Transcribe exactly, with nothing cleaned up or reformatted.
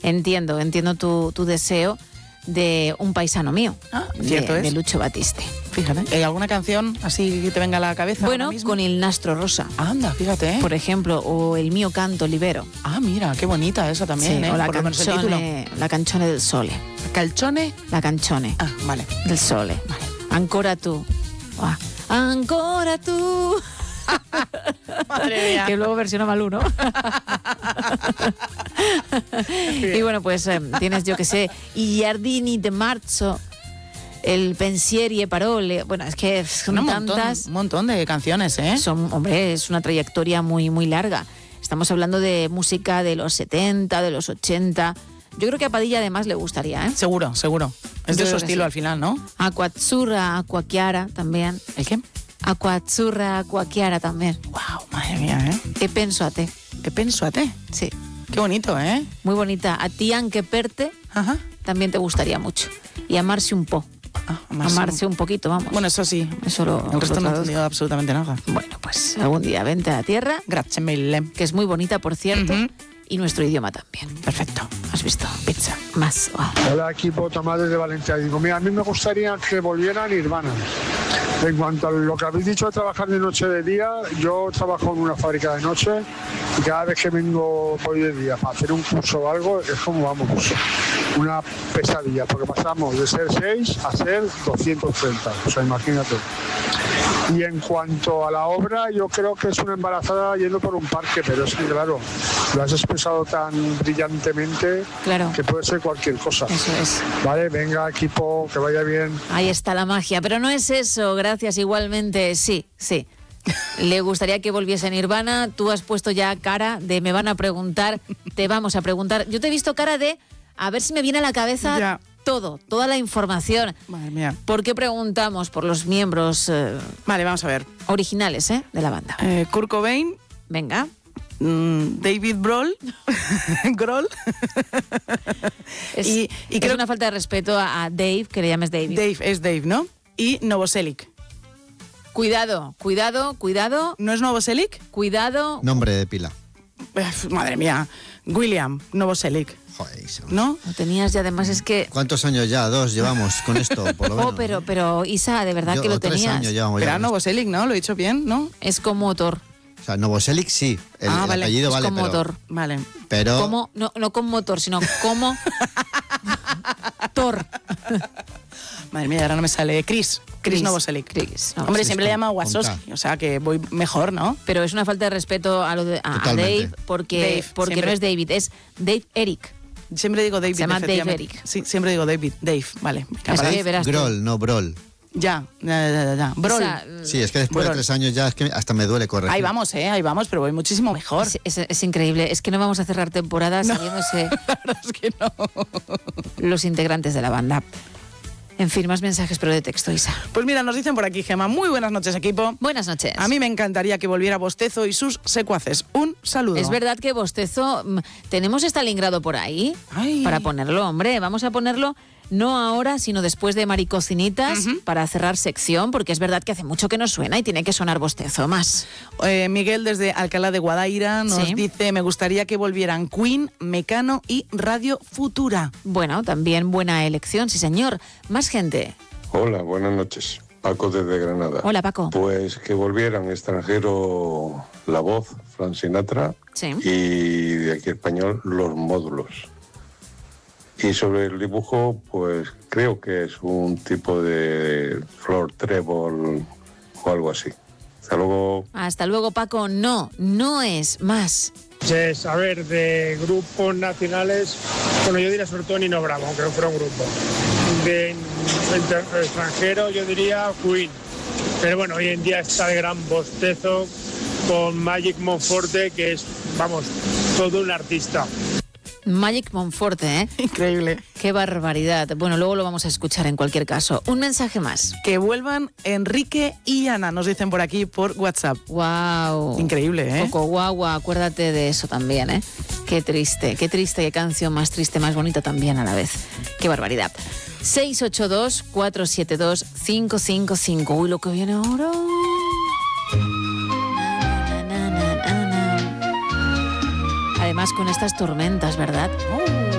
entiendo, entiendo tu, tu deseo de Un paisano mío, ah, cierto de, es. de Lucho Batiste. Fíjate, ¿hay alguna canción así que te venga a la cabeza? Bueno, con Il Nastro Rosa. Anda, fíjate. ¿eh? Por ejemplo, o El mio canto libero. Ah, mira, qué bonita esa también, sí, ¿eh? o la Por lo menos el título. canzone, la canzone del sole. ¿Calchone? La canzone. Ah, vale. Del sole. Vale. Ancora tú. Ah, ancora tú. Madre mía. Que luego versiona Malú, ¿no? Y bueno, pues eh, tienes, yo que sé, I giardini de marzo, El pensieri e parole. Bueno, es que son un tantas. Montón, un montón de canciones, ¿eh? Son, hombre, es una trayectoria muy, muy larga. Estamos hablando de música de los setenta, de los ochenta. Yo creo que a Padilla además le gustaría, ¿eh? Seguro, seguro. Es Yo de su creo que estilo sí. al final, ¿no? Acqua azzurra, acqua chiara también. ¿El qué? Acqua azzurra, acqua chiara también. Wow, madre mía, ¿eh? ¿Qué penso a te? ¿Qué penso a ti? Sí, Qué bonito, ¿eh? muy bonita. A ti, anche per te, Ajá. también te gustaría mucho. Y amarse un po. Ah, amarse Amarse un poquito, vamos. Bueno, eso sí. Eso lo, El resto lo no he traduzco. entendido absolutamente nada. Bueno, pues algún día vente a la tierra, Grazie mille. que es muy bonita, por cierto, Ujú. y nuestro idioma también. Perfecto. ¿Has visto? Pizza. Más. Oh. Hola, equipo Tomás desde Valencia. Digo, mira, a mí me gustaría que volvieran Nirvana. En cuanto a lo que habéis dicho de trabajar de noche de día, yo trabajo en una fábrica de noche y cada vez que vengo voy de día para hacer un curso o algo, es como, vamos, una pesadilla, porque pasamos de ser seis a ser doscientos treinta, o sea, imagínate. Y en cuanto a la obra, yo creo que es una embarazada yendo por un parque, pero es que, claro, lo has expresado tan brillantemente Claro. que puede ser cualquier cosa. Eso es. Vale, venga, equipo, que vaya bien. Ahí está la magia. Pero no es eso. Gracias igualmente. Sí, sí. Le gustaría que volviese Nirvana. Tú has puesto ya cara de me van a preguntar, te vamos a preguntar. Yo te he visto cara de a ver si me viene a la cabeza Ya. todo, toda la información. Madre mía. ¿Por qué preguntamos? Por los miembros eh, Vale, vamos a ver. originales, ¿eh? De la banda. Eh, Kurt Cobain, Venga. mm, David Grohl, Grohl Es, y, y es creo una falta de respeto a, a Dave, que le llames David. Dave es Dave, ¿no? Y Novoselic. Cuidado, cuidado, cuidado, ¿No es Novoselic? cuidado. Nombre de pila. Uf, madre mía. William Novoselic, Joder, Isa. ¿no? Lo tenías y además es que... ¿Cuántos años ya? Dos llevamos con esto, por lo menos. Oh, pero, pero Isa, de verdad Yo- que lo o tres tenías. años llevamos ya Era con esto. Novoselic, ¿no? Lo he dicho bien, ¿no? Es como Thor. O sea, Novoselic sí. El, Ah, el vale, apellido es vale, como pero... Thor. Vale. Pero... Como, no, no con motor, sino como Thor. Madre mía, ahora no me sale. Chris. Chris, Chris, Novoselic. Chris, no, Hombre, Chris siempre le con- llama con Wazowski. K. O sea que voy mejor, ¿no? Pero es una falta de respeto a, lo de, a, a Totalmente. Dave, porque, Dave, porque siempre. no es David, es Dave Eric. Siempre digo David. Se llama Dave efectivamente. Eric. Sí, siempre digo David. Dave, vale. Es Capaz. que verás tú. Grohl, no Brol. Ya, ya, ya, ya, ya. Brol. Esa, Sí, es que después Brol. de tres años ya es que hasta me duele corregir. Ahí vamos, ¿eh? Ahí vamos, pero voy muchísimo mejor. es, es- es increíble. Es que no vamos a cerrar temporada sabiéndose La verdad es que no. los integrantes de la banda. En fin, más mensajes, pero de texto, Isa. Pues mira, nos dicen por aquí, Gema. Muy buenas noches, equipo. Buenas noches. A mí me encantaría que volviera Bostezo y sus secuaces. Un saludo. Es verdad que Bostezo, mm, tenemos Stalingrado por ahí Ay. para ponerlo, hombre. Vamos a ponerlo no ahora, sino después de Maricocinitas para cerrar sección, porque es verdad que hace mucho que no suena y tiene que sonar Bostezo más. Eh, Miguel desde Alcalá de Guadaira nos Sí. dice, me gustaría que volvieran Queen, Mecano y Radio Futura. Bueno, también buena elección, sí señor. Más gente. Hola, buenas noches. Paco desde Granada. Hola, Paco. Pues que volvieran extranjero La Voz, Frank Sinatra, Sí. y de aquí español Los Módulos. Y sobre el dibujo, pues creo que es un tipo de flor trébol o algo así. Hasta luego. Hasta luego, Paco. No, no es más. Pues, a ver, de grupos nacionales, bueno, yo diría sobre todo Nino Bravo, aunque no fuera un grupo. De inter- extranjero, yo diría Queen. Pero bueno, hoy en día está el gran Bostezo con Magic Monforte, que es, vamos, todo un artista. Magic Monforte, ¿eh? Increíble. Qué barbaridad. Bueno, luego lo vamos a escuchar en cualquier caso. Un mensaje más. Que vuelvan Enrique y Ana, nos dicen por aquí por WhatsApp. Wow. Increíble, ¿eh? Coco Guagua, acuérdate de eso también, ¿eh? Qué triste, qué triste, qué canción más triste, más bonita también a la vez. Qué barbaridad. seis ocho dos, cuatro siete dos, cinco cinco cinco. Uy, lo que viene ahora. Na, na, na, na, na, na. Además con estas tormentas, ¿verdad?